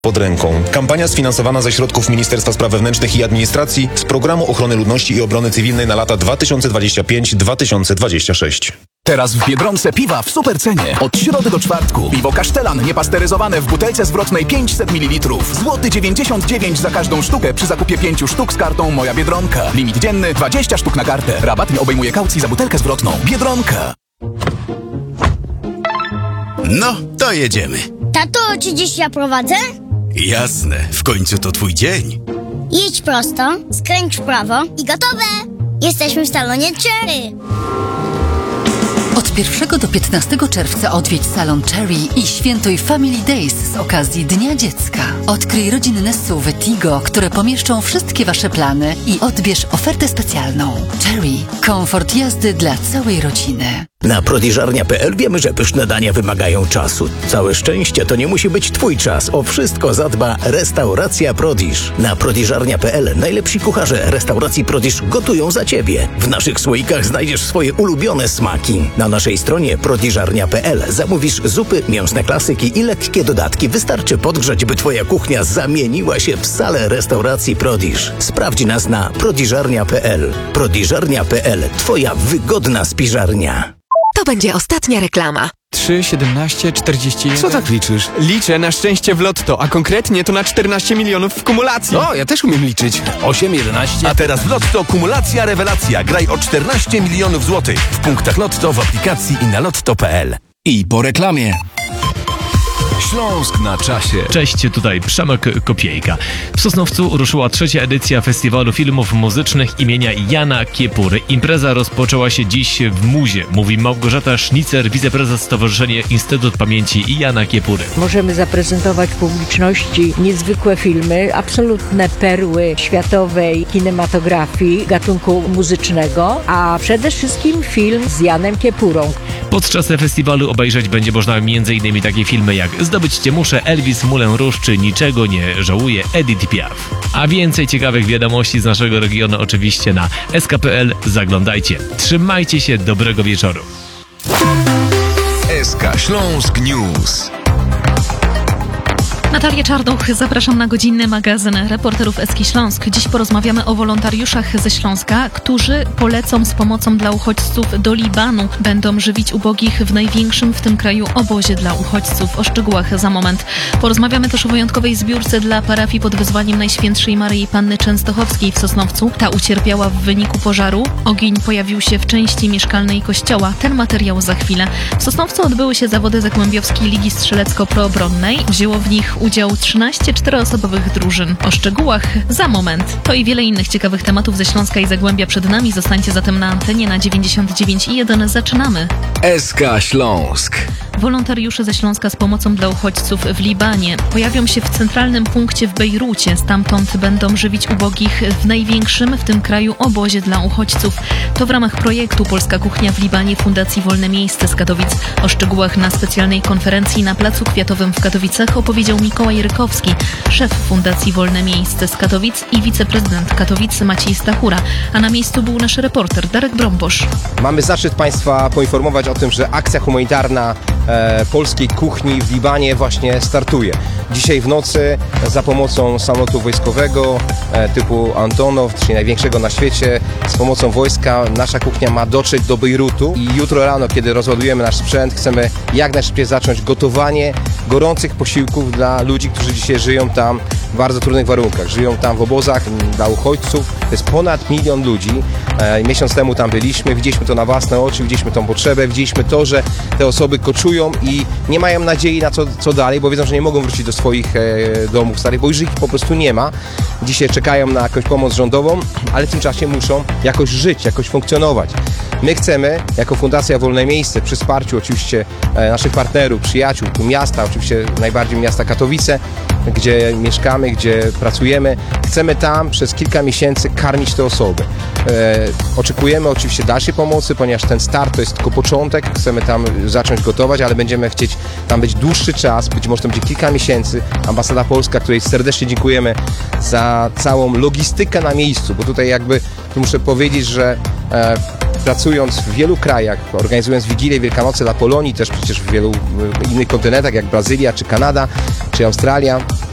pod ręką. Kampania sfinansowana ze środków Ministerstwa Spraw Wewnętrznych i Administracji z Programu Ochrony Ludności i Obrony Cywilnej na lata 2025-2026. Teraz w Biedronce piwa w supercenie. Od środy do czwartku. Piwo Kasztelan niepasteryzowane w butelce zwrotnej 500 ml. Złoty 99 za każdą sztukę przy zakupie 5 sztuk z kartą Moja Biedronka. Limit dzienny 20 sztuk na kartę. Rabat nie obejmuje kaucji za butelkę zwrotną. Biedronka. No, to jedziemy. Tato, czy dziś ja prowadzę? Jasne, w końcu to twój dzień. Jedź prosto, skręć w prawo i gotowe! Jesteśmy w salonie Cherry. Od 1 do 15 czerwca odwiedź salon Cherry i świętuj Family Days z okazji Dnia Dziecka. Odkryj rodzinne SUV-y Tigo, które pomieszczą wszystkie Wasze plany i odbierz ofertę specjalną. Cherry. Komfort jazdy dla całej rodziny. Na prodiżarnia.pl wiemy, że pyszne dania wymagają czasu. Całe szczęście to nie musi być Twój czas. O wszystko zadba Restauracja Prodiż. Na prodiżarnia.pl najlepsi kucharze restauracji Prodiż gotują za Ciebie. W naszych słoikach znajdziesz swoje ulubione smaki. Na naszej stronie prodiżarnia.pl zamówisz zupy, mięsne klasyki i lekkie dodatki. Wystarczy podgrzać, by Twoja kuchnia zamieniła się w salę restauracji Prodiż. Sprawdź nas na prodiżarnia.pl. Prodiżarnia.pl. Twoja wygodna spiżarnia. To będzie ostatnia reklama. 3, 17, 41... Co tak liczysz? Liczę na szczęście w lotto, a konkretnie to na 14 milionów w kumulacji. O, ja też umiem liczyć. 8, 11... A teraz w Lotto kumulacja rewelacja. Graj o 14 milionów złotych. W punktach Lotto, w aplikacji i na lotto.pl. I po reklamie. Śląsk na czasie. Cześć, tutaj Przemek Kopiejka. W Sosnowcu ruszyła 3. edycja Festiwalu Filmów Muzycznych imienia Jana Kiepury. Impreza rozpoczęła się dziś w Muzie, mówi Małgorzata Sznicer, wiceprezes Stowarzyszenia Instytut Pamięci Jana Kiepury. Możemy zaprezentować publiczności niezwykłe filmy, absolutne perły światowej kinematografii, gatunku muzycznego, a przede wszystkim film z Janem Kiepurą. Podczas festiwalu obejrzeć będzie można m.in. takie filmy jak Zdobyć Cię muszę, Elvis, Moulin Rouge czy Niczego nie żałuję, Edith Piaf. A więcej ciekawych wiadomości z naszego regionu oczywiście na sk.pl. Zaglądajcie. Trzymajcie się, dobrego wieczoru. SK Śląsk News. Natalia Czarnuch, zapraszam na godzinny magazyn reporterów Eski Śląsk. Dziś porozmawiamy o wolontariuszach ze Śląska, którzy polecą z pomocą dla uchodźców do Libanu. Będą żywić ubogich w największym w tym kraju obozie dla uchodźców. O szczegółach za moment. Porozmawiamy też o wyjątkowej zbiórce dla parafii pod wezwaniem Najświętszej Maryi Panny Częstochowskiej w Sosnowcu. Ta ucierpiała w wyniku pożaru. Ogień pojawił się w części mieszkalnej kościoła. Ten materiał za chwilę. W Sosnowcu odbyły się zawody Zagłębiowskiej Ligi Strzelecko-Proobronnej. Wzięło w nich udział 13 czteroosobowych drużyn. O szczegółach za moment. To i wiele innych ciekawych tematów ze Śląska i Zagłębia przed nami. Zostańcie zatem na antenie na 99,1. Zaczynamy. SK Śląsk. Wolontariusze ze Śląska z pomocą dla uchodźców w Libanie pojawią się w centralnym punkcie w Bejrucie. Stamtąd będą żywić ubogich w największym w tym kraju obozie dla uchodźców. To w ramach projektu Polska Kuchnia w Libanie Fundacji Wolne Miejsce z Katowic. O szczegółach na specjalnej konferencji na Placu Kwiatowym w Katowicach opowiedział Mikołaj Rykowski, szef Fundacji Wolne Miejsce z Katowic i wiceprezydent Katowic Maciej Stachura. A na miejscu był nasz reporter Darek Brąbosz. Mamy zaszczyt Państwa poinformować o tym, że akcja humanitarna polskiej kuchni w Libanie właśnie startuje. Dzisiaj w nocy za pomocą samolotu wojskowego typu Antonow, czyli największego na świecie, z pomocą wojska nasza kuchnia ma dotrzeć do Bejrutu i jutro rano, kiedy rozładujemy nasz sprzęt, chcemy jak najszybciej zacząć gotowanie gorących posiłków dla ludzi, którzy dzisiaj żyją tam w bardzo trudnych warunkach. Żyją tam w obozach dla uchodźców. To jest ponad 1 milion ludzi. Miesiąc temu tam byliśmy, widzieliśmy to na własne oczy, widzieliśmy tą potrzebę, widzieliśmy to, że te osoby koczują i nie mają nadziei na co dalej, bo wiedzą, że nie mogą wrócić do swoich domów starych, bo już ich po prostu nie ma. Dzisiaj czekają na jakąś pomoc rządową, ale w tym czasie muszą jakoś żyć, jakoś funkcjonować. My chcemy, jako Fundacja Wolne Miejsce, przy wsparciu oczywiście naszych partnerów, przyjaciół, tu miasta, oczywiście najbardziej miasta Katowice, gdzie mieszkamy, gdzie pracujemy, chcemy tam przez kilka miesięcy karmić te osoby. Oczekujemy oczywiście dalszej pomocy, ponieważ ten start to jest tylko początek, chcemy tam zacząć gotować, ale będziemy chcieć tam być dłuższy czas, być może to będzie kilka miesięcy. Ambasada Polska, której serdecznie dziękujemy za całą logistykę na miejscu, bo tutaj jakby muszę powiedzieć, że pracując w wielu krajach, organizując Wigilię Wielkanocy dla Polonii, też przecież w wielu innych kontynentach, jak Brazylia, czy Kanada, czy Australia,